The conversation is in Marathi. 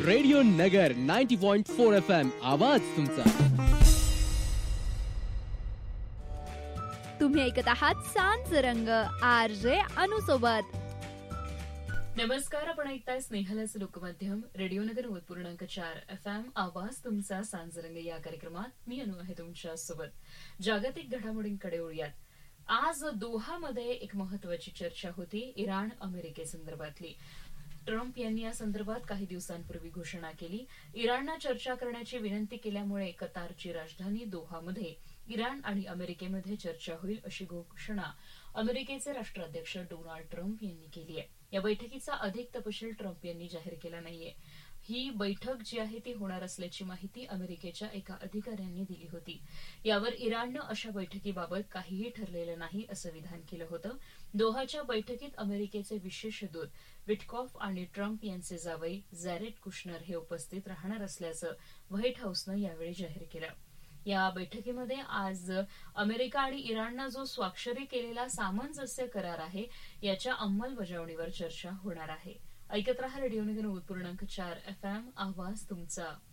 रेडिओ नगर 90.4 FM आवाज तुमचा. तुम्ही ऐकत आहात सांज रंग आरजे अनु सोबत. नमस्कार, आपण ऐकताय स्नेहलच लोकमाध्यम रेडिओ नगर 90.4 FM आवाज तुमचा सांजरंग या कार्यक्रमात मी अनु आहे तुमच्या सोबत. जागतिक घडामोडींकडे वळूयात. आज दोहामध्ये एक महत्वाची चर्चा होती इराण अमेरिकेसंदर्भातली. ट्रम्प यांनी या संदर्भात काही दिवसांपूर्वी घोषणा केली. इराणला चर्चा करण्याची विनंती केल्यामुळे कतारची राजधानी दोहामध्ये इराण आणि अमेरिकेमध्ये चर्चा होईल अशी घोषणा अमेरिकेचे राष्ट्राध्यक्ष डोनाल्ड ट्रम्प यांनी केली आहे. या बैठकीचा अधिक तपशील ट्रम्प यांनी जाहीर केला नाहीये. ही बैठक जी आहे ती होणार असल्याची माहिती अमेरिकेच्या एका अधिकाऱ्यांनी दिली होती. यावर इराणनं अशा बैठकीबाबत काहीही ठरलेलं नाही असं विधान केलं होतं. दोहाच्या बैठकीत अमेरिकेचे विशेष दूत विटकॉफ आणि ट्रम्प यांचे जावई जॅरेड कुशनर हे उपस्थित राहणार असल्याचं व्हाईट हाऊसनं यावेळी जाहीर केलं. या बैठकीमध्ये आज अमेरिका आणि इराणनं जो स्वाक्षरी केलेला सामंजस्य करार आहे याच्या अंमलबजावणीवर चर्चा होणार आहे. ऐकत रहा रेडिओ नगर 90.4 FM आवाज तुमचा.